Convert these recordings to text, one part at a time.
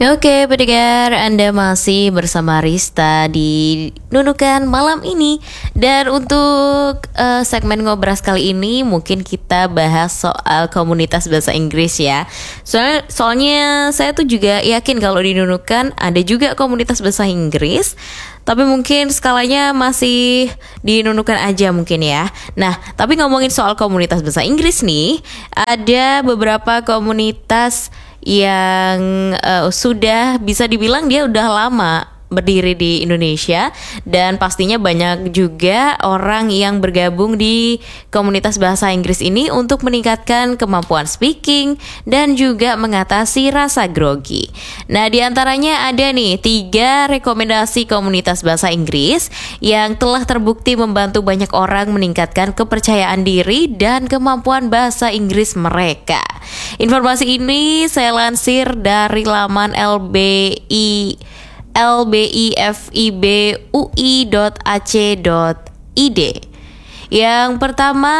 Oke, pendengar, Anda masih bersama Rista di Nunukan malam ini. Dan untuk segmen ngobras kali ini mungkin kita bahas soal komunitas bahasa Inggris ya. Soalnya saya tuh juga yakin kalau di Nunukan ada juga komunitas bahasa Inggris, tapi mungkin skalanya masih di Nunukan aja mungkin ya. Nah, tapi ngomongin soal komunitas bahasa Inggris nih, ada beberapa komunitas yang sudah bisa dibilang dia udah lama berdiri di Indonesia, dan pastinya banyak juga orang yang bergabung di komunitas bahasa Inggris ini untuk meningkatkan kemampuan speaking dan juga mengatasi rasa grogi. Nah, diantaranya ada nih 3 rekomendasi komunitas bahasa Inggris yang telah terbukti membantu banyak orang meningkatkan kepercayaan diri dan kemampuan bahasa Inggris mereka. Informasi ini saya lansir dari laman lbifibui.ac.id. Yang pertama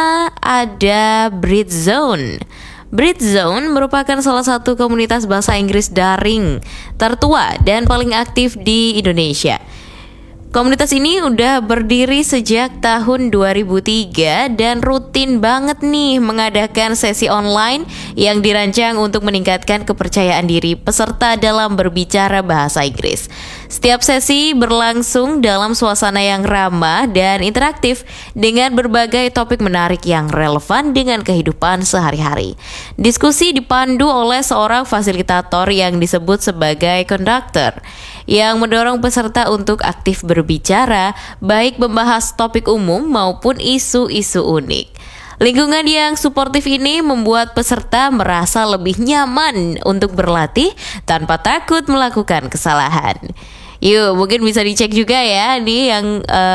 ada Britzone. Britzone merupakan salah satu komunitas bahasa Inggris daring tertua dan paling aktif di Indonesia. Komunitas ini udah berdiri sejak tahun 2003 dan rutin banget nih mengadakan sesi online yang dirancang untuk meningkatkan kepercayaan diri peserta dalam berbicara bahasa Inggris. Setiap sesi berlangsung dalam suasana yang ramah dan interaktif dengan berbagai topik menarik yang relevan dengan kehidupan sehari-hari. Diskusi dipandu oleh seorang fasilitator yang disebut sebagai konduktor, yang mendorong peserta untuk aktif berbicara, baik membahas topik umum maupun isu-isu unik. Lingkungan yang suportif ini membuat peserta merasa lebih nyaman untuk berlatih tanpa takut melakukan kesalahan. Yuk, mungkin bisa dicek juga ya nih yang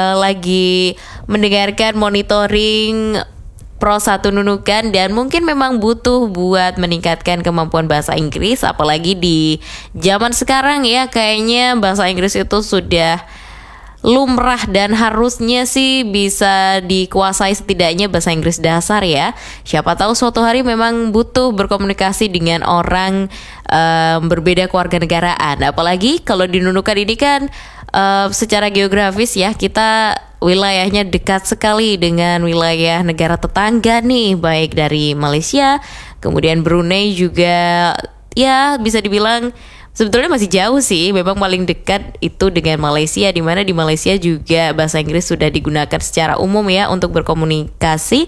lagi mendengarkan monitoring Pro 1 Nunukan dan mungkin memang butuh buat meningkatkan kemampuan bahasa Inggris, apalagi di zaman sekarang ya, kayaknya bahasa Inggris itu sudah lumrah dan harusnya sih bisa dikuasai setidaknya bahasa Inggris dasar ya. Siapa tahu suatu hari memang butuh berkomunikasi dengan orang berbeda kewarganegaraan. Apalagi kalau di Nunukan ini kan secara geografis ya, kita wilayahnya dekat sekali dengan wilayah negara tetangga nih, baik dari Malaysia, kemudian Brunei juga ya bisa dibilang sebetulnya masih jauh sih, memang paling dekat itu dengan Malaysia, di mana di Malaysia juga bahasa Inggris sudah digunakan secara umum ya untuk berkomunikasi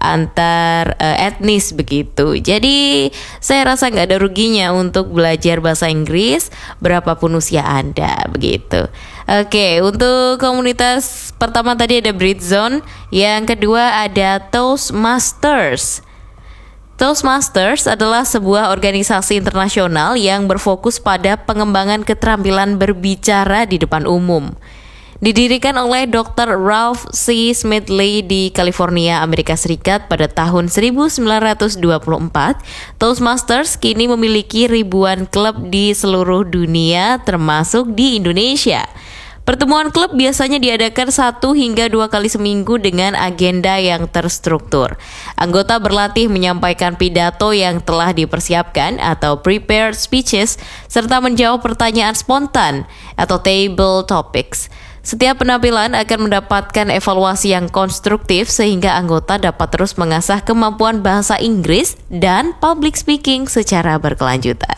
antar etnis begitu. Jadi saya rasa nggak ada ruginya untuk belajar bahasa Inggris berapapun usia Anda begitu. Oke, untuk komunitas pertama tadi ada Britzone, yang kedua ada Toastmasters. Toastmasters adalah sebuah organisasi internasional yang berfokus pada pengembangan keterampilan berbicara di depan umum. Didirikan oleh Dr. Ralph C. Smedley di California, Amerika Serikat pada tahun 1924, Toastmasters kini memiliki ribuan klub di seluruh dunia termasuk di Indonesia. Pertemuan klub biasanya diadakan 1 hingga 2 kali seminggu dengan agenda yang terstruktur. Anggota berlatih menyampaikan pidato yang telah dipersiapkan atau prepared speeches, serta menjawab pertanyaan spontan atau table topics. Setiap penampilan akan mendapatkan evaluasi yang konstruktif sehingga anggota dapat terus mengasah kemampuan bahasa Inggris dan public speaking secara berkelanjutan.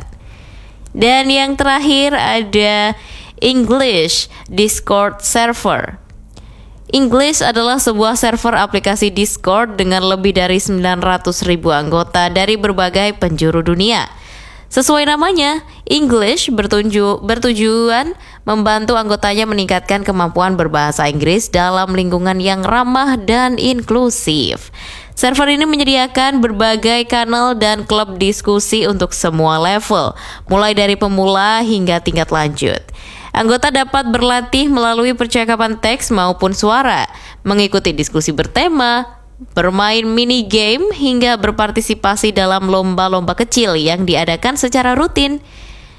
Dan yang terakhir ada English Discord Server. English adalah sebuah server aplikasi Discord dengan lebih dari 900.000 anggota dari berbagai penjuru dunia. Sesuai namanya, English bertujuan membantu anggotanya meningkatkan kemampuan berbahasa Inggris dalam lingkungan yang ramah dan inklusif. Server ini menyediakan berbagai kanal dan klub diskusi untuk semua level, mulai dari pemula hingga tingkat lanjut. Anggota dapat berlatih melalui percakapan teks maupun suara, mengikuti diskusi bertema, bermain mini game, hingga berpartisipasi dalam lomba-lomba kecil yang diadakan secara rutin.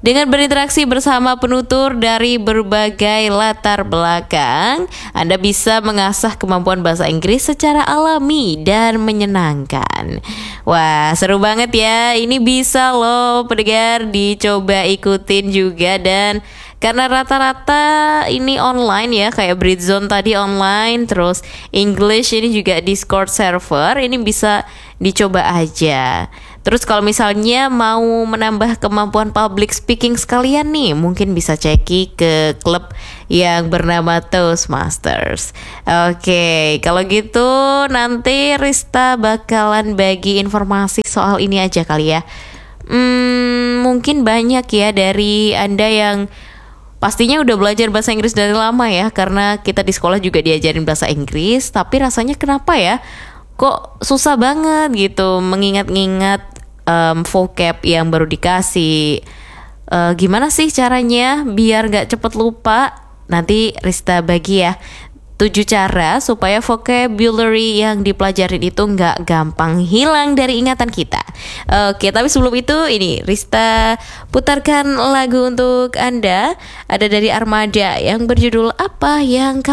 Dengan berinteraksi bersama penutur dari berbagai latar belakang, Anda bisa mengasah kemampuan bahasa Inggris secara alami dan menyenangkan. Wah, seru banget ya. Ini bisa loh pendengar dicoba ikutin juga, dan karena rata-rata ini online ya, kayak Breedzone tadi online, terus English ini juga Discord server, ini bisa dicoba aja. Terus kalau misalnya mau menambah kemampuan public speaking sekalian nih, mungkin bisa ceki ke klub yang bernama Toastmasters. Oke, kalau gitu nanti Rista bakalan bagi informasi soal ini aja kali ya. Mungkin banyak ya dari Anda yang pastinya udah belajar bahasa Inggris dari lama ya, karena kita di sekolah juga diajarin bahasa Inggris, tapi rasanya kenapa ya kok susah banget gitu mengingat-ingat vocab yang baru dikasih. Gimana sih caranya biar gak cepet lupa? Nanti Rista bagi ya 7 cara supaya vocabulary yang dipelajarin itu gak gampang hilang dari ingatan kita. Oke, tapi sebelum itu ini Rista putarkan lagu untuk Anda. Ada dari Armada yang berjudul Apa Yang